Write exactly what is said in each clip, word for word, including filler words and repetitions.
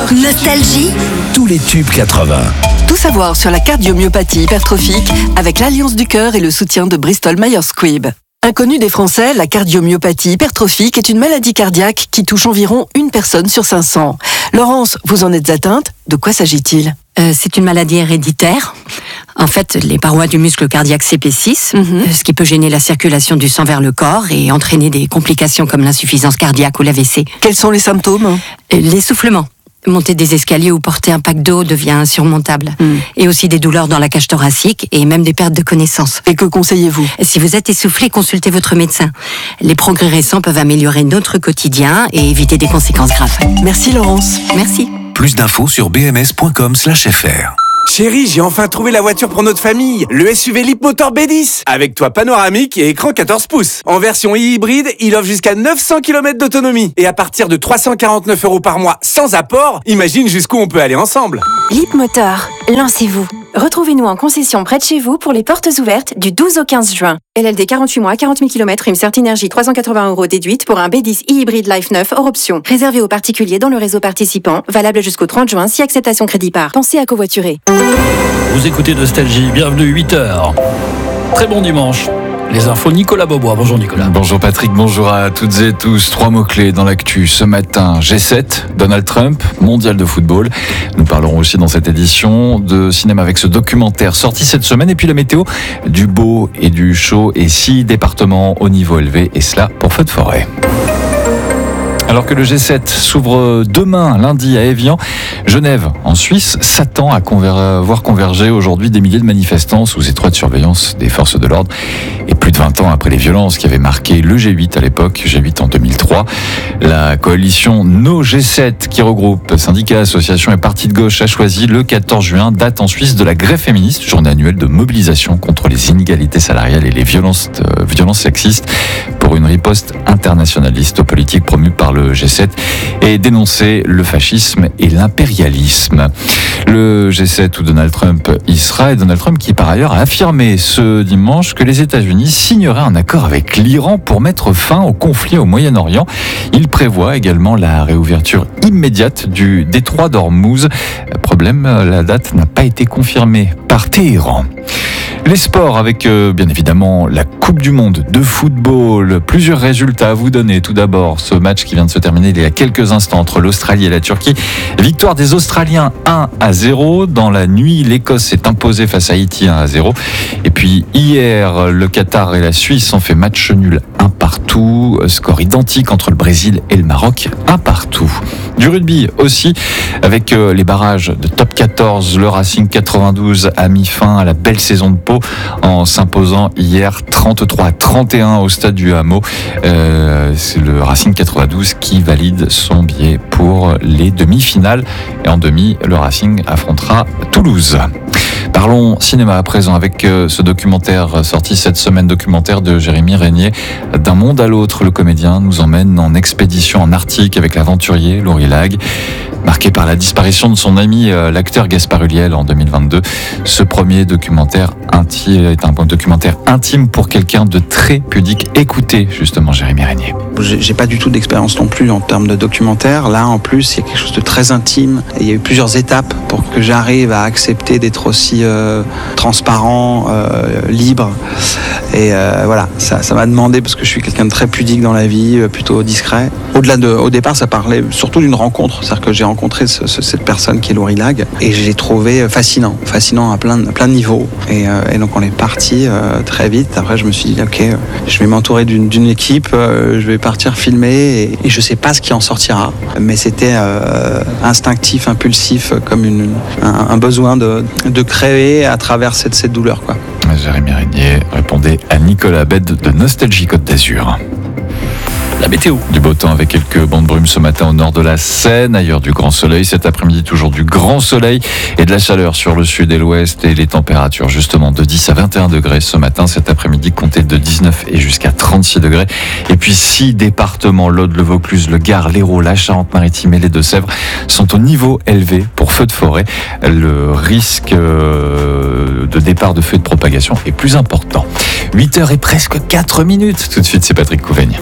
Nostalgie. Tous les tubes quatre-vingts. Tout savoir sur la cardiomyopathie hypertrophique avec l'Alliance du cœur et le soutien de Bristol Myers Squibb. Inconnue des Français, la cardiomyopathie hypertrophique est une maladie cardiaque qui touche environ une personne sur cinq cents. Laurence, vous en êtes atteinte? De quoi s'agit-il? Euh, c'est une maladie héréditaire. En fait, les parois du muscle cardiaque s'épaississent, mm-hmm. ce qui peut gêner la circulation du sang vers le corps et entraîner des complications comme l'insuffisance cardiaque ou l'A V C. Quels sont les symptômes? L'essoufflement. Monter des escaliers ou porter un pack d'eau devient insurmontable. Mm. Et aussi des douleurs dans la cage thoracique et même des pertes de connaissance. Et que conseillez-vous? Si vous êtes essoufflé, consultez votre médecin. Les progrès récents peuvent améliorer notre quotidien et éviter des conséquences graves. Merci Laurence. Merci. Plus d'infos sur b m s point com slash f r. Chérie, j'ai enfin trouvé la voiture pour notre famille. Le S U V Leapmotor B dix. Avec toit panoramique et écran quatorze pouces. En version hybride, il offre jusqu'à neuf cents kilomètres d'autonomie. Et à partir de trois cent quarante-neuf euros par mois sans apport, imagine jusqu'où on peut aller ensemble. Leapmotor, lancez-vous. Retrouvez-nous en concession près de chez vous pour les portes ouvertes du douze au quinze juin. L L D quarante-huit mois, quarante mille kilomètres, une Cert Énergie trois cent quatre-vingts euros déduite pour un B dix e-hybride Life neuf hors option. Réservé aux particuliers dans le réseau participant, valable jusqu'au trente juin si acceptation crédit par. Pensez à covoiturer. Vous écoutez Nostalgie, bienvenue huit heures. Très bon dimanche. Les infos, Nicolas Beaubois. Bonjour Nicolas. Bonjour Patrick, bonjour à toutes et tous. Trois mots-clés dans l'actu ce matin. G sept, Donald Trump, mondial de football. Nous parlerons aussi dans cette édition de cinéma avec ce documentaire sorti cette semaine. Et puis la météo, du beau et du chaud et six départements au niveau élevé. Et cela pour feu de forêt. Alors que le G sept s'ouvre demain, lundi, à Évian, Genève, en Suisse, s'attend à conver- voir converger aujourd'hui des milliers de manifestants sous étroite surveillance des forces de l'ordre. Et plus de vingt ans après les violences qui avaient marqué le G huit à l'époque, G huit en deux mille trois, la coalition No G sept, qui regroupe syndicats, associations et partis de gauche, a choisi le quatorze juin, date en Suisse de la grève féministe, journée annuelle de mobilisation contre les inégalités salariales et les violences, euh, violences sexistes, pour une riposte internationaliste aux politiques promues par le G sept et dénoncer le fascisme et l'impérialisme. Le G sept où Donald Trump y sera, et Donald Trump qui par ailleurs a affirmé ce dimanche que les États-Unis signeraient un accord avec l'Iran pour mettre fin au conflit au Moyen-Orient. Il prévoit également la réouverture immédiate du détroit d'Ormuz. Problème, la date n'a pas été confirmée par Téhéran. Les sports avec euh, bien évidemment la Coupe du Monde de football. Plusieurs résultats à vous donner. Tout d'abord, ce match qui vient de se terminer il y a quelques instants entre l'Australie et la Turquie. Victoire des Australiens un à zéro. Dans la nuit, l'Écosse s'est imposée face à Haïti un à zéro. Et puis hier, le Qatar et la Suisse ont fait match nul un partout. Score identique entre le Brésil et le Maroc, un partout. Du rugby aussi, avec euh, les barrages de top quatorze. Le Racing quatre-vingt-douze a mis fin à la belle saison de Pau en s'imposant hier trente-trois à trente et un au stade du Hameau. Euh, c'est le Racing quatre-vingt-douze qui valide son billet pour les demi-finales. Et en demi, le Racing affrontera Toulouse. Parlons cinéma à présent avec ce documentaire sorti cette semaine, documentaire de Jérémy Régnier. D'un monde à l'autre, le comédien nous emmène en expédition en Arctique avec l'aventurier Laurie Lague. Marqué par la disparition de son ami, l'acteur Gaspard Ulliel en deux mille vingt-deux, ce premier documentaire intime est un documentaire intime pour quelqu'un de très pudique. Écoutez justement Jérémy Régnier. J'ai pas du tout d'expérience non plus en termes de documentaire. Là, en plus, il y a quelque chose de très intime. Et il y a eu plusieurs étapes pour que j'arrive à accepter d'être aussi euh, transparent, euh, libre. Et euh, voilà, ça, ça m'a demandé, parce que je suis quelqu'un de très pudique dans la vie, euh, plutôt discret. Au-delà de, au départ, ça parlait surtout d'une rencontre. C'est-à-dire que j'ai rencontré ce, ce, cette personne qui est Laurie Lague, et je l'ai trouvé fascinant, fascinant à plein, à plein de niveaux. Et, euh, et donc on est parti euh, très vite. Après, je me suis dit, ok, je vais m'entourer d'une, d'une équipe, euh, je vais partir filmer, et, et je sais pas ce qui en sortira. Mais c'était euh, instinctif, impulsif, comme une, un, un besoin de, de créer à travers cette, cette douleur, quoi. Jérémy Régnier répondait à Nicolas Bed de Nostalgie Côte d'Azur. La météo. Du beau temps avec quelques bancs de brume ce matin au nord de la Seine, ailleurs du grand soleil. Cet après-midi, toujours du grand soleil et de la chaleur sur le sud et l'ouest. Et les températures, justement, de dix à vingt et un degrés ce matin. Cet après-midi, comptez de dix-neuf et jusqu'à trente-six degrés. Et puis, six départements, l'Aude, le Vaucluse, le Gard, l'Hérault, la Charente-Maritime et les Deux-Sèvres, sont au niveau élevé pour feux de forêt. Le risque de départ de feux de propagation est plus important. huit heures et presque quatre minutes. Tout de suite, c'est Patrick Couvaigne.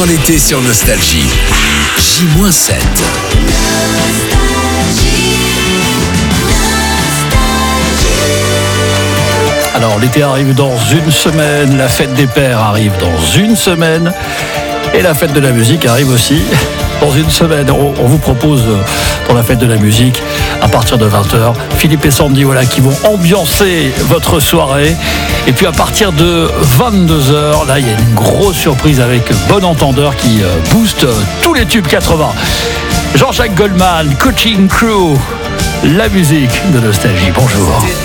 pendant l'été sur Nostalgie. J sept. Alors l'été arrive dans une semaine, la fête des pères arrive dans une semaine et la fête de la musique arrive aussi dans une semaine. On, on vous propose pour la fête de la musique à partir de vingt heures, Philippe et Sandy voilà, qui vont ambiancer votre soirée. Et puis à partir de vingt-deux heures, là il y a une grosse surprise avec Bon Entendeur qui booste tous les tubes quatre-vingts. Jean-Jacques Goldman, Coaching Crew, la musique de Nostalgie. Bonjour.